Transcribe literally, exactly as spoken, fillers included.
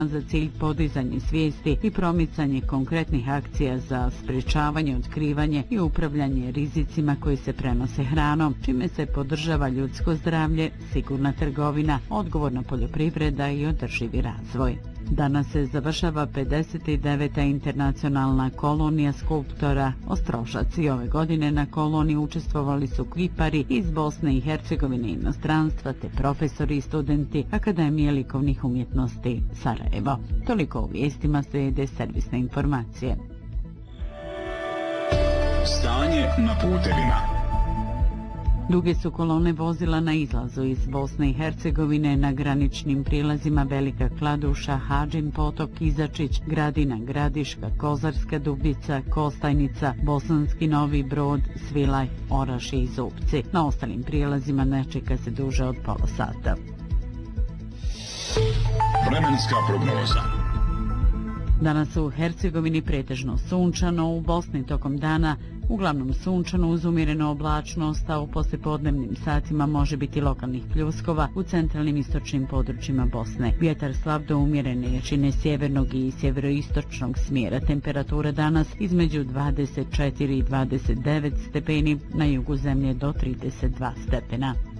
za cilj podizanje svijesti i promicanje konkretnih akcija za sprečavanje, otkrivanje i upravljanje rizicima koji se prenose hranom, čime se podržava ljudsko zdravlje, sigurna trgovina, odgovorna poljoprivreda i održivi razvoj. Danas se završava pedeset deveta internacionalna kolonija skulptora Ostrožac i ove godine na koloniji učestvovali su kipari iz Bosne i Hercegovine i inostranstva te profesori i studenti Akademije likovnih umjetnosti Sarajevo. Toliko u vijestima, slijede servisne informacije. Stanje na putevima. Duge su kolone vozila na izlazu iz Bosne i Hercegovine na graničnim prilazima Velika Kladuša, Hadžin potok, Izačić, Gradina, Gradiška, Kozarska Dubica, Kostajnica, Bosanski Novi Brod, Svilaj, Oraš i Zupci. Na ostalim prilazima ne čeka se duže od pola sata. Vremenska prognoza. Danas u Hercegovini pretežno sunčano, u Bosni tokom dana uglavnom sunčano uz umjerenu oblačnost, a u poslijepodnevnim satima može biti lokalnih pljuskova u centralnim istočnim područjima Bosne. Vjetar slab do umjerene jačine sjevernog i sjeveroistočnog smjera. Temperatura danas između dvadeset četiri i dvadeset devet stepeni, na jugu zemlje do trideset dva stepena.